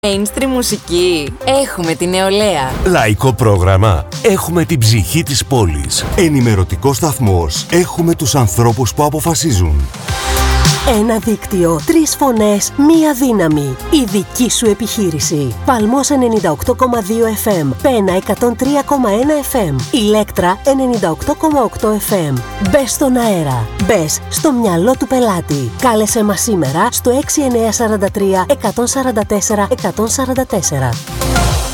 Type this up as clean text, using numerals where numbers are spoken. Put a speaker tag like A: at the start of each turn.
A: Mainstream μουσική. Έχουμε την νεολαία.
B: Λαϊκό πρόγραμμα. Έχουμε την ψυχή της πόλης. Ενημερωτικό σταθμός. Έχουμε τους ανθρώπους που αποφασίζουν.
C: Ένα δίκτυο, 3 φωνές, μία δύναμη. Η δική σου επιχείρηση. Παλμός 98,2 FM, Πένα 103,1 FM, Ηλέκτρα 98,8 FM. Μπες στον αέρα. Μπες στο μυαλό του πελάτη. Κάλεσέ μας σήμερα στο 6943 144 144.